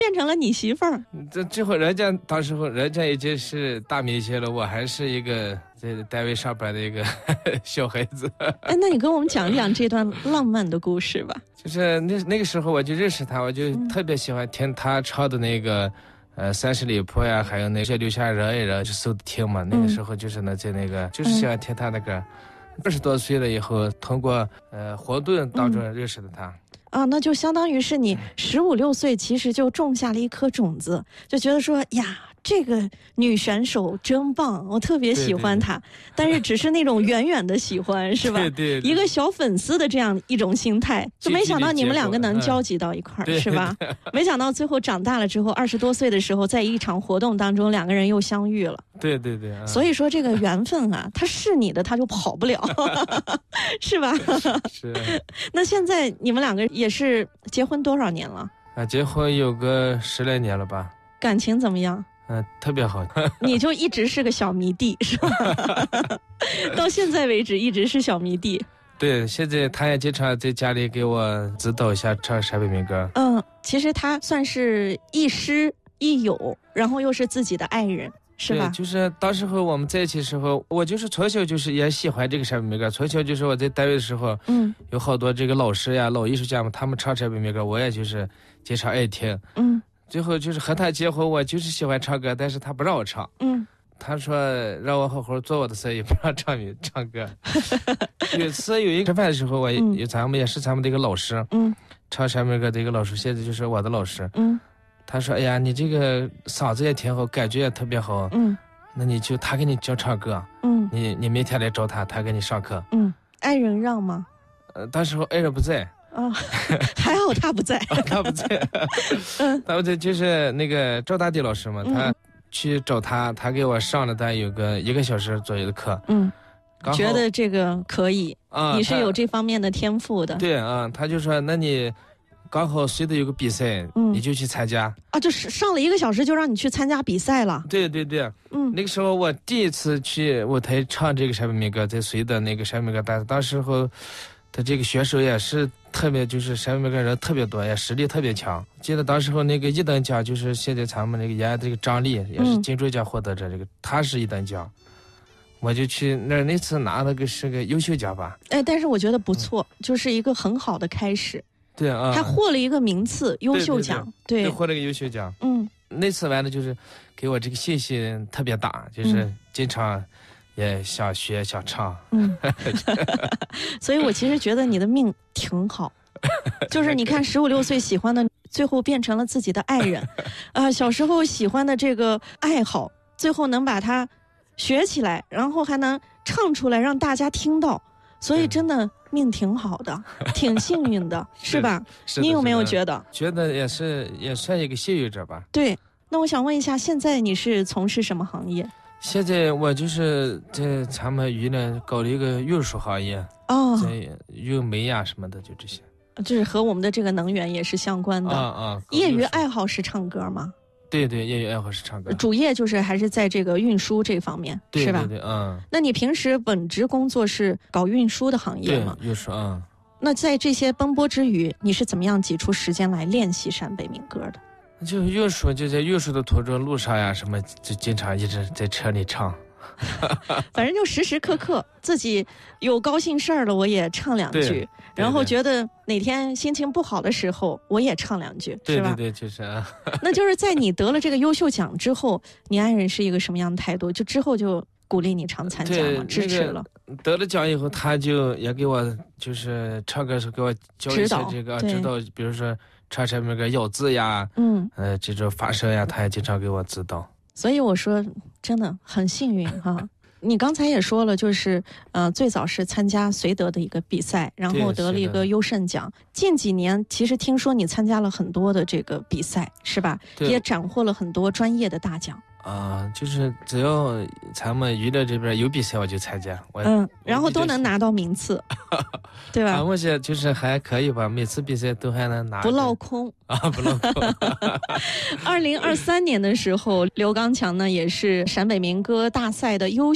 变成了你媳妇儿。 最后当时候人家已经是大明星了，我还是一个在单位上班的一个小孩子。 哎，那你跟我们讲一讲这段浪漫的故事吧。 就是那个时候我就认识他，我就特别喜欢听他唱的那个30里铺呀，还有那些留下人一人就搜听嘛。那个时候就是在那个就是喜欢听他的歌。20多岁了以后，通过活动当中认识的他。 啊，那就相当于是你15、16岁，其实就种下了一颗种子，就觉得说呀，这个女选手真棒，我特别喜欢她。但是只是那种远远的喜欢，是吧？ 对， 一个小粉丝的这样一种心态，就没想到你们两个能交集到一块儿，是吧？没想到最后长大了之后，20多岁的时候，在一场活动当中，两个人又相遇了。 对。 所以说这个缘分啊，它是你的，它就跑不了，是吧？ 是。 那现在你们两个也是结婚多少年了？ 结婚有个10来年了吧。 感情怎么样？ 特别好。 你就一直是个小迷弟，是吧？到现在为止一直是小迷弟。 对，现在他也经常在家里给我指导一下唱陕北民歌。 其实他算是亦师亦友，然后又是自己的爱人，是吧？ 对，就是当时候我们在一起的时候，我就是从小就是也喜欢这个陕北民歌。从小就是我在单位的时候，有好多这个老师呀、老艺术家们，他们唱陕北民歌，我也就是经常爱听。最后就是和他结婚，我就是喜欢唱歌，但是他不让我唱。他说让我好好做我的生意，不让唱歌。有一次有一个吃饭的时候，咱们也是咱们的一个老师，唱陕北歌的一个老师，现在就是我的老师。他说：“哎呀，你这个嗓子也挺好，感觉也特别好。那他给你教唱歌。你明天来找他，他给你上课。 爱人让吗？ 当时候爱人不在。 还好他不在。 他不在。他不在，就是那个赵大地老师嘛，他去找他，他给我上了有个1个小时左右的课。 觉得这个可以你是有这方面的天赋的。 对他就说那你刚好随着有个比赛，你就去参加就是上了1个小时就让你去参加比赛了。 对。那个时候我第一次去舞台唱这个陕北民歌，在绥的那个陕北民歌大赛，当时候他这个选手也是特别，就是陕北民歌人特别多，也实力特别强。记得当时候那个1等奖就是现在咱们那个延安这个张丽，也是金钟奖获得者，这个他是1等奖。我就去那次拿了是个优秀奖吧。 但是我觉得不错，就是一个很好的开始。 对还获了一个名次，优秀奖。对， 获了个优秀奖。那次完了就是给我这个信心特别大，就是经常也想学想唱。 所以我其实觉得你的命挺好，就是你看15、16岁喜欢的，最后变成了自己的爱人。小时候喜欢的这个爱好，最后能把它学起来，然后还能唱出来让大家听到。所以真的命挺好的，挺幸运的，是吧？你有没有觉得？ 觉得也算一个幸运者吧。 对，那我想问一下，现在你是从事什么行业？ 现在我就是在咱们云南搞了一个运输行业。在运煤呀什么的，就这些。 就是和我们的这个能源也是相关的。业余爱好是唱歌吗？ 对，业余爱好是唱歌。 主业就是还是在这个运输这方面，是吧？ 对。 那你平时本职工作是搞运输的行业吗？ 对，运输。 那在这些奔波之余，你是怎么样挤出时间来练习陕北民歌的？ 就运输，就在运输的途中、路上呀什么，就经常一直在车里唱。 反正就时时刻刻自己有高兴事儿了，我也唱2句，然后觉得哪天心情不好的时候，我也唱2句，是吧？ 对，就是那就是在你得了这个优秀奖之后，你爱人是一个什么样的态度？就之后就鼓励你常参加吗？支持了。 得了奖以后，他就也给我就是唱歌时候给我教一些这个指导，比如说唱什么那个咬字呀，这种发声呀，他也经常给我指导。 所以我说真的很幸运哈。你刚才也说了，就是最早是参加绥德的一个比赛，然后得了一个优胜奖。近几年其实听说你参加了很多的这个比赛，是吧？也斩获了很多专业的大奖。 就是只要咱们娱乐这边有比赛我就参加。 然后都能拿到名次，对吧？ 目前就是还可以吧，每次比赛都还能拿， 不落空不落空。 2023年的时候，刘刚强呢也是陕北民歌大赛的优